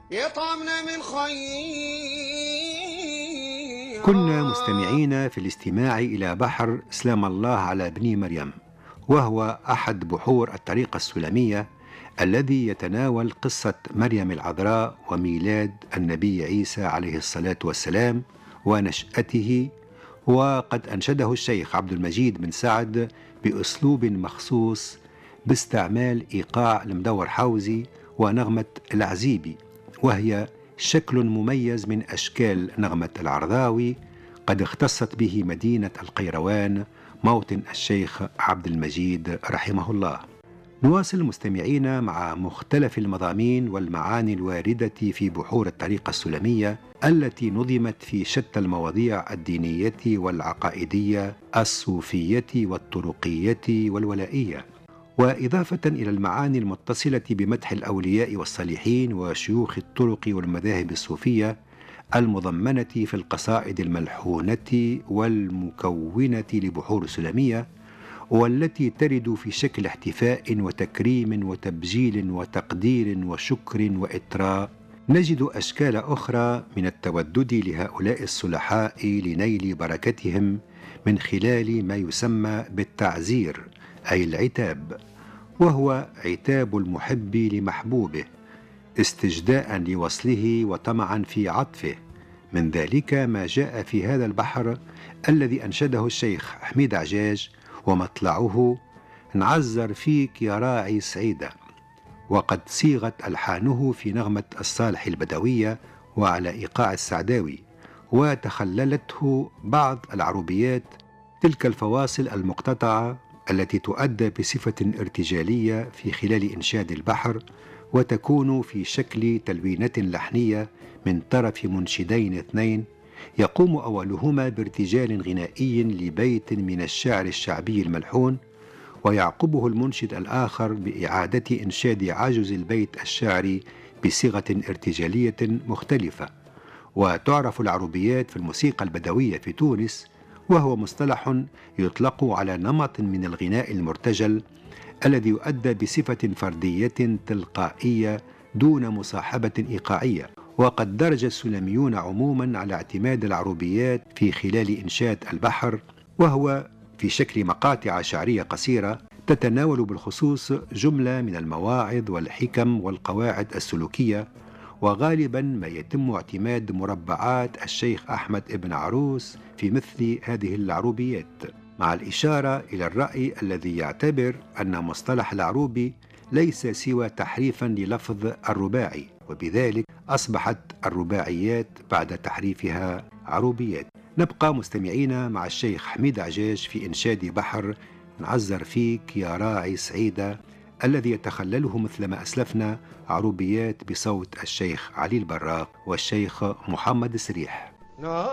يطعمنا من خير. كنا مستمعين في الاستماع إلى بحر سلام الله على ابن مريم، وهو أحد بحور الطريقة السلمية الذي يتناول قصة مريم العذراء وميلاد النبي عيسى عليه الصلاة والسلام ونشأته. وقد أنشده الشيخ عبد المجيد بن سعد بأسلوب مخصوص باستعمال إيقاع المدور حوزي ونغمة العزيبي، وهي شكل مميز من أشكال نغمة العرضاوي قد اختصت به مدينة القيروان موطن الشيخ عبد المجيد رحمه الله. نواصل مستمعين مع مختلف المضامين والمعاني الواردة في بحور الطريقة السلمية التي نظمت في شتى المواضيع الدينية والعقائدية الصوفية والطرقية والولائية، وإضافة إلى المعاني المتصلة بمدح الأولياء والصالحين وشيوخ الطرق والمذاهب الصوفية المضمنة في القصائد الملحونة والمكونة لبحور السلمية، والتي ترد في شكل احتفاء وتكريم وتبجيل وتقدير وشكر وإطراء. نجد أشكال أخرى من التودد لهؤلاء الصلحاء لنيل بركتهم من خلال ما يسمى بالتعزير أي العتاب، وهو عتاب المحب لمحبوبه استجداء لوصله وطمعا في عطفه. من ذلك ما جاء في هذا البحر الذي أنشده الشيخ حميد عجاج، ومطلعه نعزر فيك يا راعي سعيدة، وقد صيغت ألحانه في نغمة الصالح البدوية وعلى إيقاع السعداوي، وتخللته بعض العروبيات، تلك الفواصل المقتطعة التي تؤدى بصفة ارتجالية في خلال إنشاد البحر، وتكون في شكل تلوينة لحنية من طرف منشدين اثنين، يقوم أولهما بارتجال غنائي لبيت من الشعر الشعبي الملحون، ويعقبه المنشد الآخر بإعادة إنشاد عجز البيت الشعري بصيغة ارتجالية مختلفة. وتعرف العروبيات في الموسيقى البدوية في تونس، وهو مصطلح يطلق على نمط من الغناء المرتجل الذي يؤدى بصفة فردية تلقائية دون مصاحبة إيقاعية. وقد درج السلميون عموما على اعتماد العروبيات في خلال إنشاد البحر، وهو في شكل مقاطع شعرية قصيرة تتناول بالخصوص جملة من المواعظ والحكم والقواعد السلوكية، وغالبا ما يتم اعتماد مربعات الشيخ أحمد ابن عروس في مثل هذه العروبيات، مع الإشارة إلى الرأي الذي يعتبر أن مصطلح العروبي ليس سوى تحريفا للفظ الرباعي، وبذلك أصبحت الرباعيات بعد تحريفها عروبيات. نبقى مستمعين مع الشيخ حميد عجاج في إنشاد بحر نعزر فيك يا راعي سعيدة، الذي يتخلله مثل ما أسلفنا عروبيات بصوت الشيخ علي البراق والشيخ محمد سريح.